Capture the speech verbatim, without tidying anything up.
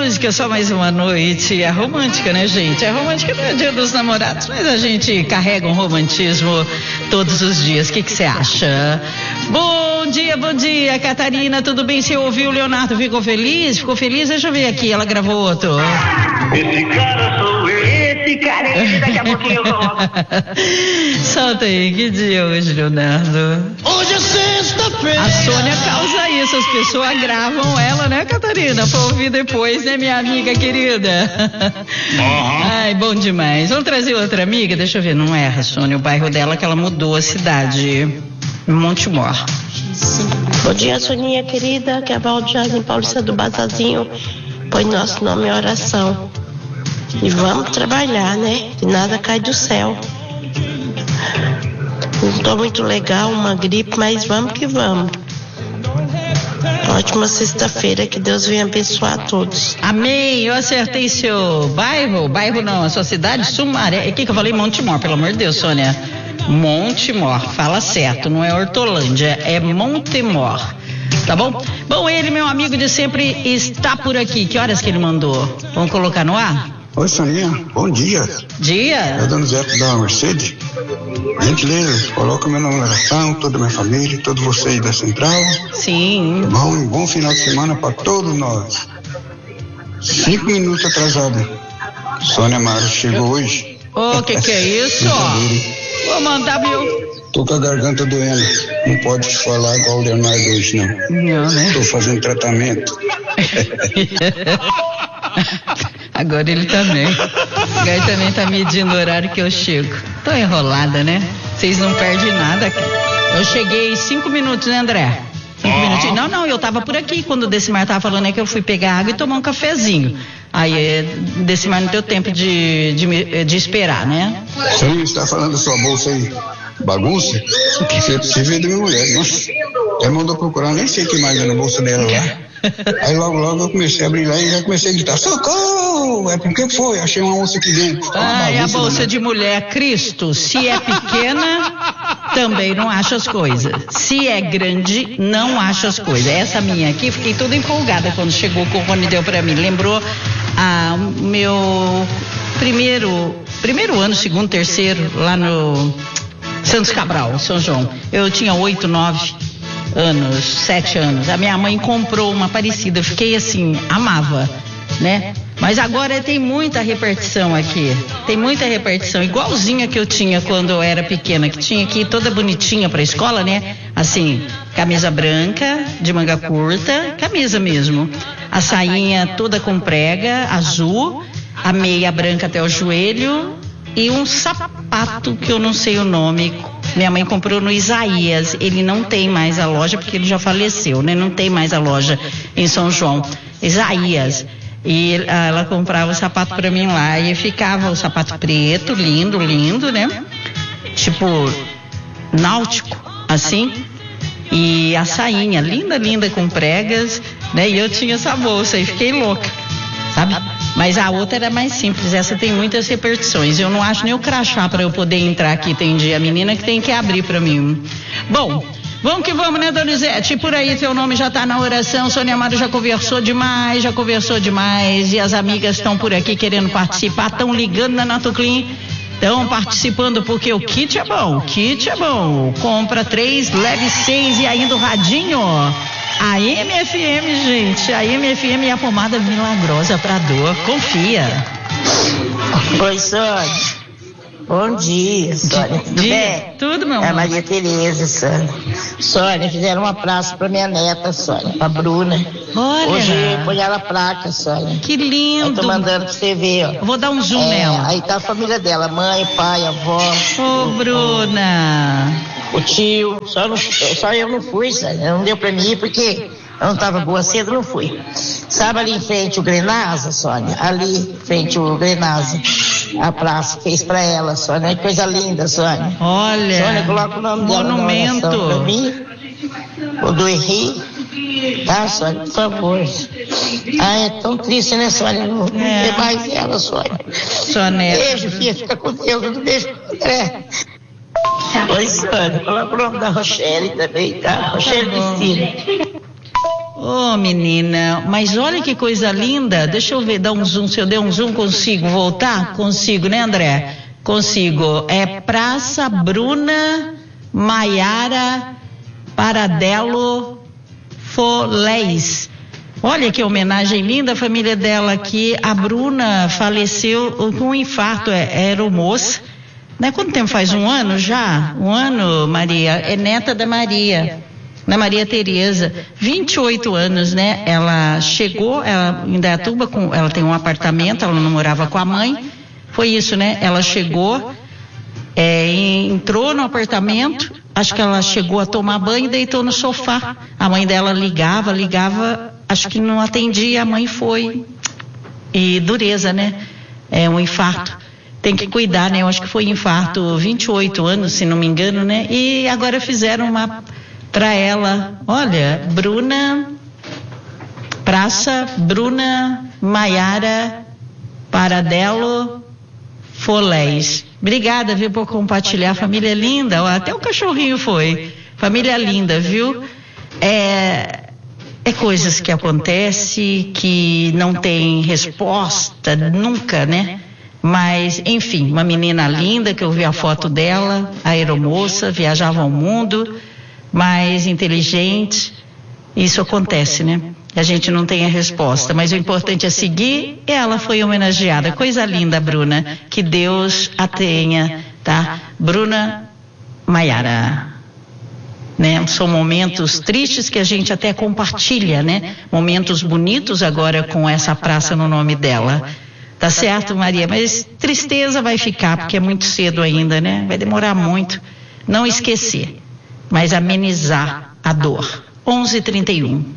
música, só mais uma noite. É romântica, né, gente? É romântica no Dia dos Namorados, mas a gente carrega um romantismo todos os dias. O que você acha? Bom dia, bom dia, Catarina. Tudo bem? Você ouviu o Leonardo? Ficou feliz? Ficou feliz? Deixa eu ver aqui. Ela gravou outro. Esse cara sou eu. Esse cara é ele. Daqui a pouquinho eu coloco. Solta aí. Que dia hoje, Leonardo? Hoje é sexta-feira. A Sônia causa isso. As pessoas gravam ela, né, Catarina? Pra ouvir depois, né, minha amiga querida? Uhum. Ai, bom demais. Vamos trazer outra amiga? Deixa eu ver. Não erra, Sônia. O bairro dela que ela mudou a cidade. Montemor. Bom dia, Soninha querida, que é a Valdiane Paulista do Bazazinho. Põe nosso nome em oração. E vamos trabalhar, né? Que nada cai do céu. Não tô muito legal, uma gripe, mas vamos que vamos. Ótima sexta-feira, que Deus venha abençoar a todos. Amém, eu acertei seu bairro, bairro não, a sua cidade, Sumaré. O que que eu falei? Montemor, pelo amor de Deus, Sônia. Montemor, fala certo, não é Hortolândia, é Montemor. Tá bom? Bom, ele, meu amigo de sempre, está por aqui. Que horas que ele mandou? Vamos colocar no ar? Oi, Soninha, bom dia. Dia. É o Dona Zé da Mercedes. Gentileza, coloca meu nome na oração, toda a minha família, todos vocês da Central. Sim. Bom, um bom final de semana para todos nós. Cinco minutos atrasado. Sônia Mara chegou hoje. Ô, oh, que que é isso? Vou mandar meu... Tô com a garganta doendo. Não pode te falar igual o Leonardo hoje, não. Não, né? Tô fazendo tratamento. Agora ele também. Agora ele também tá medindo o horário que eu chego. Tô enrolada, né? Vocês não perdem nada. Eu cheguei cinco minutos, né, André? Cinco minutinhos. Não, não, eu tava por aqui quando o Decimar tava falando, é que eu fui pegar água e tomar um cafezinho. Aí, Decimar não deu tempo de, de, de esperar, né? Sim, você tá falando da sua bolsa aí. Bagunça? Você, você vê da minha mulher, nossa. Ela mandou procurar, nem sei o que mais é na bolsa dela lá. Aí logo, logo eu comecei a abrir lá e já comecei a gritar, socorro! É porque foi, achei uma onça aqui dentro. Ah, e a bolsa de mulher, Cristo, se é pequena, também não acha as coisas. Se é grande, não acha as coisas. Essa minha aqui, fiquei toda empolgada quando chegou, que o Rony deu pra mim. Lembrou ah, o meu primeiro, primeiro ano, segundo, terceiro, lá no Santos Cabral, São João. Eu tinha oito, nove anos, sete anos. A minha mãe comprou uma parecida. Eu fiquei assim, amava, né? Mas agora tem muita repartição aqui. Tem muita repartição. Igualzinha que eu tinha quando eu era pequena, que tinha que ir toda bonitinha pra escola, né? Assim, camisa branca, de manga curta, camisa mesmo. A sainha toda com prega, azul, a meia branca até o joelho e um sapato que eu não sei o nome. Minha mãe comprou no Isaías. Ele não tem mais a loja porque ele já faleceu, né? Não tem mais a loja em São João. Isaías. E ela comprava o sapato pra mim lá e ficava o sapato preto, lindo, lindo, né? Tipo náutico, assim. E a sainha, linda, linda, com pregas, né? E eu tinha essa bolsa e fiquei louca, sabe? Mas a outra era mais simples, essa tem muitas repercussões. Eu não acho nem o crachá para eu poder entrar aqui, tem dia. A menina que tem que abrir para mim. Bom, vamos que vamos, né, Donizete? Por aí teu nome já tá na oração. Sônia Amaro já conversou demais, já conversou demais. E as amigas estão por aqui querendo participar, estão ligando na Natoclin. Estão participando porque o kit é bom, o kit é bom. Compra três, leve seis e ainda o radinho. A M F M, gente, a M F M é a pomada milagrosa pra dor, confia. Oi, Sônia. Bom dia, Sônia. Tudo dia. bem? Tudo, meu amor. É a Maria Tereza, Sônia. Sônia, fizeram uma praça pra minha neta, Sônia, pra Bruna. Olha. Hoje põe ela placa, Sônia. Que lindo. Eu tô mandando pra você ver, ó. Eu vou dar um zoom é, nela. Aí tá a família dela, mãe, pai, avó. Ô, oh, Bruna. O tio, só, não, só eu não fui, Sônia. Não deu pra mim ir porque eu não tava boa cedo, não fui. Sabe ali em frente o Grenasa, Sônia? Ali em frente o Grenasa. A praça fez pra ela, Sônia. Que coisa linda, Sônia. Olha. Sônia, coloca o nome monumento. dela na oração pra mim. O do Henri. Tá, Sônia, por favor. Ah, é tão triste, né, Sônia? Não é. Tem mais ela, Sônia. Sônia. Beijo, filha. Fica com Deus. Um beijo pro André. Oi, Sônia. Coloca o nome da Rochelle também, tá? Rochelle Piscina. ô oh, menina, mas olha que coisa linda. Deixa eu ver, dar um zoom. Se eu der um zoom, consigo voltar? Consigo, né, André? Consigo. É Praça Bruna Maiara Paradelo Folés. Olha que homenagem linda a família dela aqui. A Bruna faleceu com um infarto, é aeromoça. Né? Quanto tempo faz? Um ano já? Um ano, Maria? É neta da Maria, da Maria Tereza. vinte e oito anos, né? Ela chegou, ela, em Indaiatuba, com, ela tem um apartamento, ela não morava com a mãe. Foi isso, né? Ela chegou, é, entrou no apartamento, acho que ela chegou a tomar banho e deitou no sofá. A mãe dela ligava, ligava, acho que não atendia, a mãe foi. E dureza, né? É um infarto. Tem que cuidar, né? Eu acho que foi infarto, vinte e oito anos, se não me engano, né? E agora fizeram uma para ela. Olha, Bruna, Praça Bruna Maiara Paradelo Folés. Obrigada, viu, por compartilhar. Família linda, ó, até o cachorrinho foi. Família linda, viu? É, é coisas que acontecem, que não tem resposta, nunca, né? Mas, enfim, uma menina linda, que eu vi a foto dela, aeromoça, viajava ao mundo, mas inteligente. Isso acontece, né? A gente não tem a resposta, mas o importante é seguir. Ela foi homenageada. Coisa linda, Bruna. Que Deus a tenha, tá? Bruna Maiara. Né? São momentos tristes que a gente até compartilha, né? Momentos bonitos agora com essa praça no nome dela. Tá certo, Maria? Mas tristeza vai ficar, porque é muito cedo ainda, né? Vai demorar muito. Não esquecer, mas amenizar a dor. onze e trinta e um.